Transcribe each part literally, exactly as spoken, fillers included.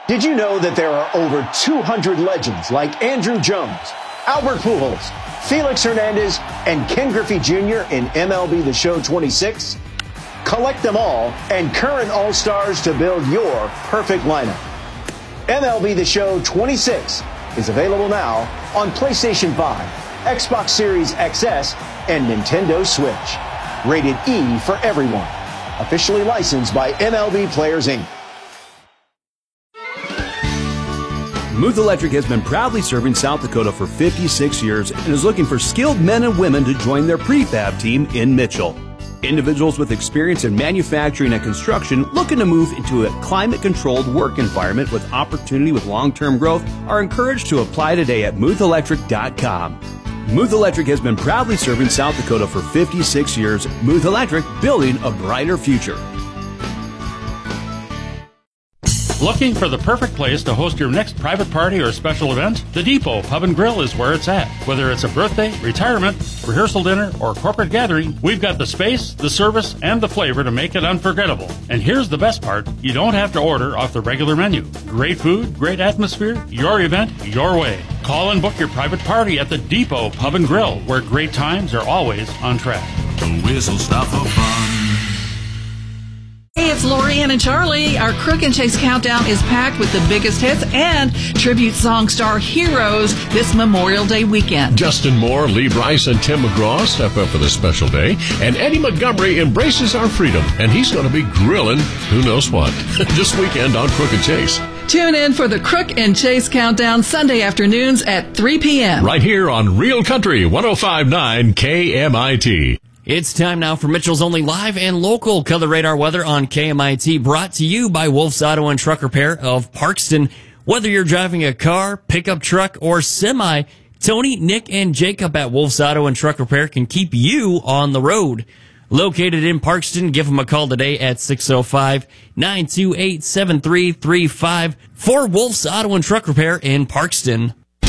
Did you know that there are over two hundred legends like Andrew Jones, Albert Pujols, Felix Hernandez, and Ken Griffey Junior in M L B The Show twenty-six? Collect them all and current All-Stars to build your perfect lineup. M L B The Show twenty-six is available now on PlayStation five, Xbox Series X S, and Nintendo Switch. Rated E for everyone. Officially licensed by M L B Players, Incorporated. Muth Electric has been proudly serving South Dakota for fifty-six years and is looking for skilled men and women to join their prefab team in Mitchell. Individuals with experience in manufacturing and construction looking to move into a climate-controlled work environment with opportunity with long-term growth are encouraged to apply today at muth electric dot com. Muth Electric has been proudly serving South Dakota for fifty-six years. Muth Electric, building a brighter future. Looking for the perfect place to host your next private party or special event? The Depot Pub and Grill is where it's at. Whether it's a birthday, retirement, rehearsal dinner, or corporate gathering, we've got the space, the service, and the flavor to make it unforgettable. And here's the best part, you don't have to order off the regular menu. Great food, great atmosphere, your event, your way. Call and book your private party at the Depot Pub and Grill, where great times are always on track. The whistle stop for fun. Hey, it's Lorianne and Charlie. Our Crook and Chase countdown is packed with the biggest hits and tribute song star heroes this Memorial Day weekend. Justin Moore, Lee Bryce, and Tim McGraw step up for the special day. And Eddie Montgomery embraces our freedom, and he's going to be grilling who knows what this weekend on Crook and Chase. Tune in for the Crook and Chase countdown Sunday afternoons at three p.m. Right here on Real Country one oh five point nine K M I T. It's time now for Mitchell's only live and local Color Radar weather on K M I T, brought to you by Wolf's Auto and Truck Repair of Parkston. Whether you're driving a car, pickup truck, or semi, Tony, Nick, and Jacob at Wolf's Auto and Truck Repair can keep you on the road. Located in Parkston, give them a call today at six oh five, nine two eight, seven three three five for Wolf's Auto and Truck Repair in Parkston.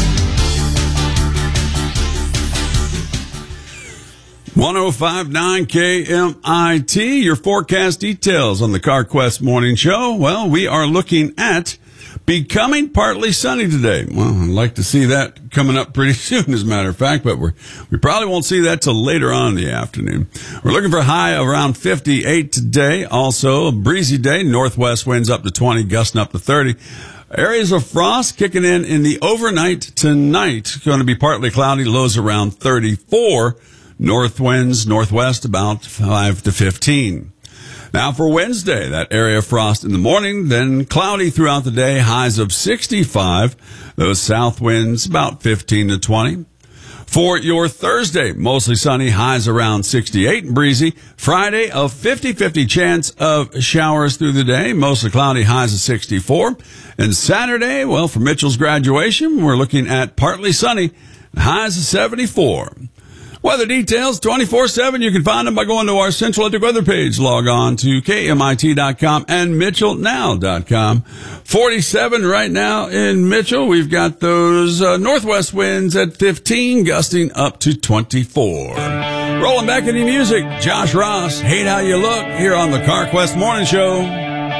one oh five point nine K M I T, your forecast details on the CarQuest Morning Show. Well, we are looking at becoming partly sunny today. Well, I'd like to see that coming up pretty soon, as a matter of fact, but we're, we probably won't see that till later on in the afternoon. We're looking for a high around fifty-eight today. Also, a breezy day, northwest winds up to twenty, gusting up to thirty. Areas of frost kicking in in the overnight tonight. Going to be partly cloudy, lows around thirty-four. North winds, northwest, about five to fifteen. Now for Wednesday, that area of frost in the morning, then cloudy throughout the day, highs of sixty-five. Those south winds, about fifteen to twenty. For your Thursday, mostly sunny, highs around sixty-eight and breezy. Friday, a fifty-fifty chance of showers through the day, mostly cloudy, highs of sixty-four. And Saturday, well, for Mitchell's graduation, we're looking at partly sunny, highs of seventy-four. Weather details twenty-four seven. You can find them by going to our Central Atlantic weather page. Log on to K M I T dot com and Mitchell Now dot com. forty-seven right now in Mitchell. We've got those uh, northwest winds at fifteen, gusting up to twenty-four. Rolling back into music, Josh Ross, Hate How You Look, here on the CarQuest Morning Show.